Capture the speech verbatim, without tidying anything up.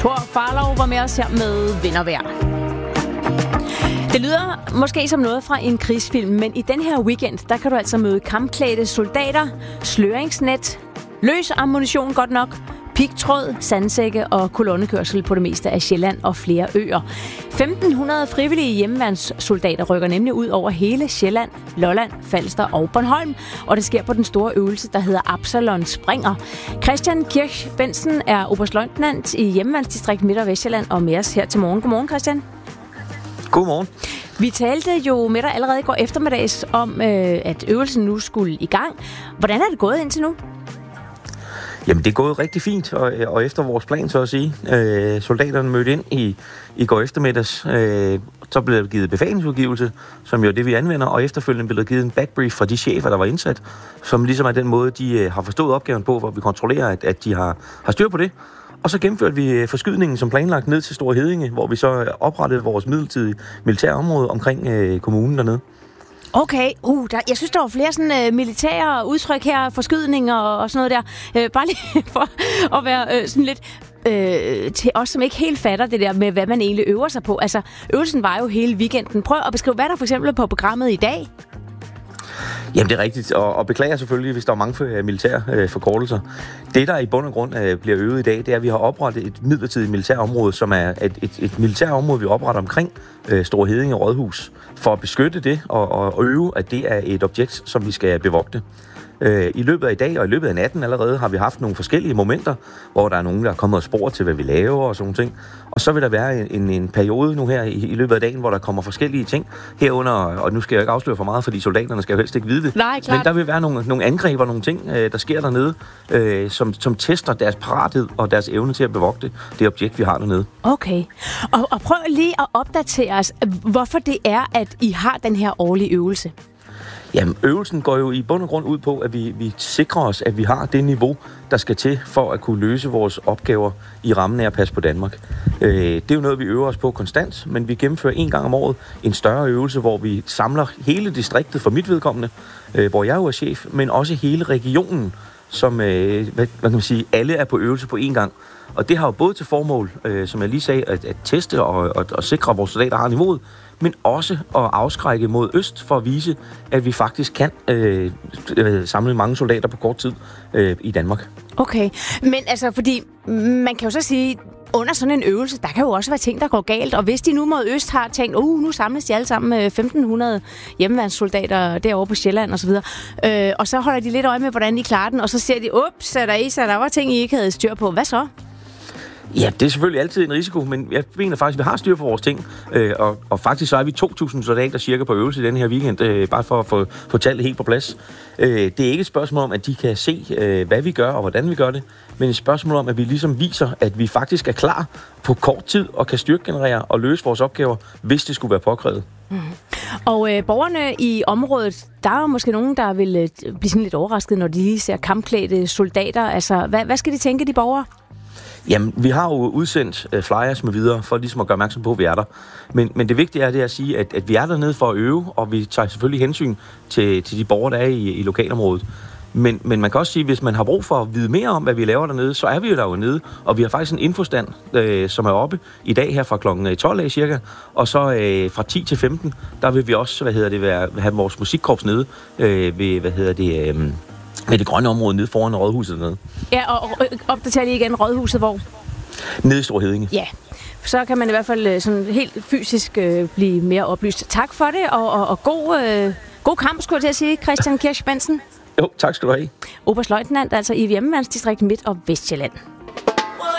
Thor Farlov var med os her med Vintervejr. Det lyder måske som noget fra en krigsfilm, men i den her weekend, der kan du altså møde kampklædte soldater, sløringsnet, løs ammunition godt nok, pigtråd, sandsække og kolonnekørsel på det meste af Sjælland og flere øer. femten hundrede frivillige hjemmeværnssoldater rykker nemlig ud over hele Sjælland, Lolland, Falster og Bornholm, og det sker på den store øvelse, der hedder Absalon Springer. Christian Kirch Bensen er oberstløjtnant i Hjemmeværnsdistrikt Midt- og Vestjylland og med os her til morgen. Godmorgen, Christian. Godmorgen. Vi talte jo med dig allerede i går eftermiddags om, øh, at øvelsen nu skulle i gang. Hvordan er det gået indtil nu? Jamen, det er gået rigtig fint, og, og efter vores plan, så at sige. Øh, soldaterne mødte ind i, i går eftermiddags. Øh, så blev der givet befalingsudgivelse, som jo er det, vi anvender, og efterfølgende blev der givet en backbrief fra de chefer, der var indsat, som ligesom er den måde, de øh, har forstået opgaven på, hvor vi kontrollerer, at, at de har, har styr på det. Og så gennemførte vi forskydningen som planlagt ned til Store Heddinge, hvor vi så oprettede vores midlertidige militære område omkring øh, kommunen dernede. Okay, uh, der, jeg synes, der var flere sådan, uh, militære udtryk her, forskydninger og, og sådan noget der. Uh, bare lige for at være uh, sådan lidt uh, til os, som ikke helt fatter det der med, hvad man egentlig øver sig på. Altså, øvelsen var jo hele weekenden. Prøv at beskrive, hvad der for eksempel på programmet i dag. Jamen, det er rigtigt, og, og beklager selvfølgelig, hvis der er mange militære øh, forkortelser. Det, der i bund og grund øh, bliver øvet i dag, det er, at vi har oprettet et midlertidigt militærområde, som er et, et, et militærområde, vi opretter omkring øh, Store Heddinge Rådhus, for at beskytte det og, og øve, at det er et objekt, som vi skal bevogte. I løbet af i dag og i løbet af natten allerede har vi haft nogle forskellige momenter, hvor der er nogen, der er kommet og spurgt til, hvad vi laver og sådan ting. Og så vil der være en, en periode nu her i, i løbet af dagen, hvor der kommer forskellige ting herunder, og nu skal jeg ikke afsløre for meget, fordi soldaterne skal jo helst ikke vide det. Nej, klart. Men der vil være nogle, nogle angreb og nogle ting, der sker dernede, øh, som, som tester deres parathed og deres evne til at bevogte det objekt, vi har dernede. Okay. Og, og prøv lige at opdatere os, hvorfor det er, at I har den her årlige øvelse. Jamen, øvelsen går jo i bund og grund ud på, at vi, vi sikrer os, at vi har det niveau, der skal til for at kunne løse vores opgaver i rammen af at passe på Danmark. Øh, det er jo noget, vi øver os på konstant, men vi gennemfører en gang om året en større øvelse, hvor vi samler hele distriktet for mit vedkommende, øh, hvor jeg jo er chef, men også hele regionen, som øh, hvad, hvad kan man sige, alle er på øvelse på én gang. Og det har jo både til formål, øh, som jeg lige sagde, at, at teste og, og, og sikre, at vores soldater har niveauet, men også at afskrække mod øst for at vise, at vi faktisk kan øh, øh, samle mange soldater på kort tid øh, i Danmark. Okay, men altså, fordi man kan jo så sige, under sådan en øvelse, der kan jo også være ting, der går galt, og hvis de nu mod øst har tænkt, uh, nu samles de alle sammen med femten hundrede hjemmeværnssoldater derovre på Sjælland og så videre, øh, og så holder de lidt øje med, hvordan de klarer den, og så ser de, ups, der er så der var ting, I ikke havde styr på. Hvad så? Ja, det er selvfølgelig altid en risiko, men jeg mener faktisk, at vi har styr på vores ting. Øh, og, og faktisk så er vi to tusind soldater cirka på øvelse i den her weekend, øh, bare for at få, få tallet helt på plads. Øh, det er ikke et spørgsmål om, at de kan se, øh, hvad vi gør og hvordan vi gør det, men et spørgsmål om, at vi ligesom viser, at vi faktisk er klar på kort tid og kan styrkegenerere og løse vores opgaver, hvis det skulle være påkrævet. Mm. Og øh, borgerne i området, der er måske nogen, der vil øh, blive sådan lidt overrasket, når de lige ser kampklædte soldater. Altså, hvad, hvad skal de tænke, de borgere? Jamen, vi har jo udsendt øh, flyers med videre, for ligesom at gøre opmærksom på, at vi er der. Men, men det vigtige er det at sige, at, at vi er dernede for at øve, og vi tager selvfølgelig hensyn til, til de borgere, der er i, i lokalområdet. Men, men man kan også sige, at hvis man har brug for at vide mere om, hvad vi laver dernede, så er vi jo der jo nede. Og vi har faktisk en infostand, øh, som er oppe i dag her fra klokken tolv af cirka. Og så øh, fra ti til femten, der vil vi også, hvad hedder det, være, have vores musikkorps nede øh, ved, hvad hedder det... Øh, med det grønne område nede foran rådhuset dernede. Ja, og opdaterer lige igen rådhuset, hvor? Nede i Store Heddinge. Ja, så kan man i hvert fald sådan helt fysisk øh, blive mere oplyst. Tak for det, og, og, og god, øh, god kamp, skulle jeg til at sige, Christian Kirch Bensen. Jo, tak skal du have. Oberstløjtnant, altså i Hjemmeværnsdistrikt Midt- og Vestjylland.